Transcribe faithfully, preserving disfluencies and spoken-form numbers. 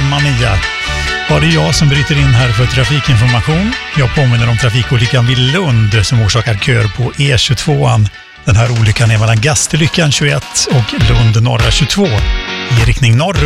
Mania. Ja, det är jag som bryter in här för trafikinformation. Jag påminner om trafikolyckan vid Lund som orsakar kör på E tjugotvå. Den här olyckan är mellan Gastelyckan tjugoett och Lund norra tjugotvå i riktning norr.